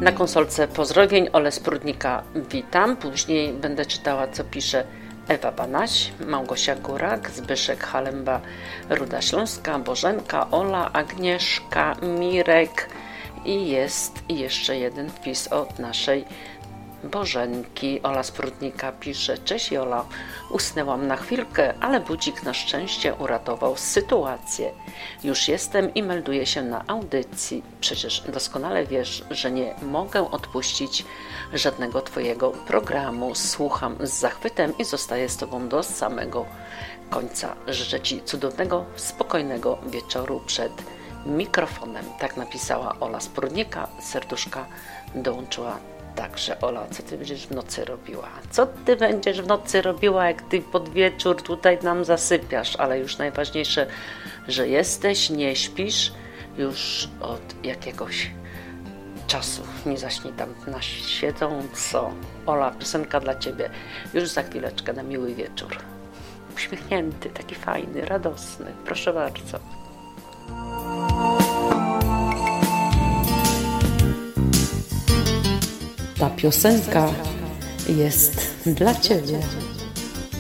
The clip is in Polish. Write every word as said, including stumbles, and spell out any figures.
Na konsolce pozdrowień Ole Sprudnika witam. Później będę czytała, co pisze Ewa Banaś, Małgosia Górak, Zbyszek Halemba, Ruda Śląska, Bożenka, Ola, Agnieszka, Mirek i jest jeszcze jeden wpis od naszej Bożenki. Ola Sprudnika pisze: cześć Jola, usnęłam na chwilkę, ale budzik na szczęście uratował sytuację. Już jestem i melduję się na audycji. Przecież doskonale wiesz, że nie mogę odpuścić żadnego twojego programu. Słucham z zachwytem i zostaję z tobą do samego końca. Życzę ci cudownego, spokojnego wieczoru przed mikrofonem. Tak napisała Ola Sprudnika. Serduszka dołączyła także. Ola, co ty będziesz w nocy robiła? Co ty będziesz w nocy robiła, jak ty pod wieczór tutaj nam zasypiasz? Ale już najważniejsze, że jesteś, nie śpisz już od jakiegoś czasu. Nie zaśnij tam na siedząco. Ola, piosenka dla ciebie. Już za chwileczkę na miły wieczór. Uśmiechnięty, taki fajny, radosny. Proszę bardzo. Ta piosenka jest dla ciebie.